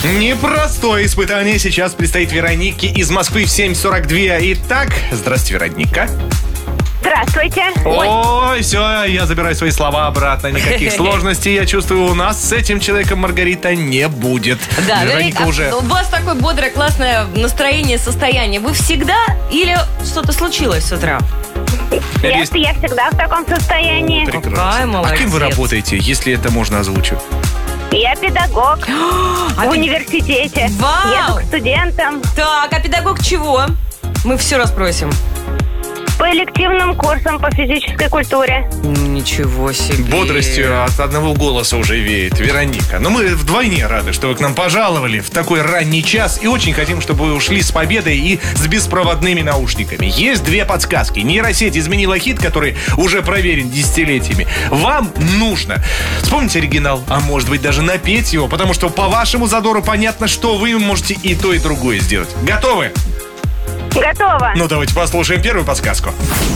Непростое испытание сейчас предстоит Веронике из Москвы в 7:42. Итак, здравствуйте, Вероника. Здравствуйте. Ой, все, я забираю свои слова обратно. Никаких сложностей, я чувствую, у нас с этим человеком, Маргарита, не будет. Да, Вероника уже... у вас такое бодрое, классное настроение, состояние. Вы всегда или что-то случилось с утра? Я всегда в таком состоянии. Прекрасно. Какая молодец. А кем вы работаете, если это можно озвучить? Я педагог в университете. Вау! Еду к студентам Так, а педагог чего? Мы все расспросим. по элективным курсам по физической культуре. Ничего себе. Бодростью от одного голоса уже веет. Вероника, но мы вдвойне рады, что вы к нам пожаловали в такой ранний час. И очень хотим, чтобы вы ушли с победой и с беспроводными наушниками. Есть две подсказки. Нейросеть изменила хит, который уже проверен десятилетиями. Вам нужно вспомнить оригинал, а может быть даже напеть его, потому что по вашему задору понятно, что вы можете и то, и другое сделать. Готовы? Готово. Ну, давайте послушаем первую подсказку.